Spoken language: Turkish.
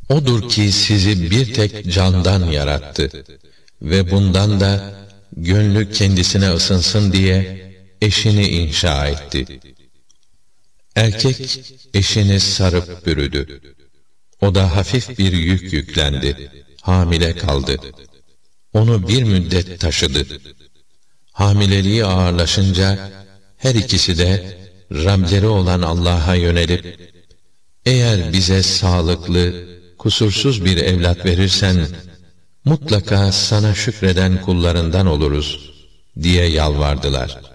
Odur ki sizi bir tek candan yarattı ve bundan da gönlü kendisine ısınsın diye eşini inşa etti. Erkek eşini sarıp bürüdü. O da hafif bir yük yüklendi. Hamile kaldı. Onu bir müddet taşıdı. Hamileliği ağırlaşınca her ikisi de Rableri olan Allah'a yönelip, eğer bize sağlıklı, kusursuz bir evlat verirsen, mutlaka sana şükreden kullarından oluruz diye yalvardılar.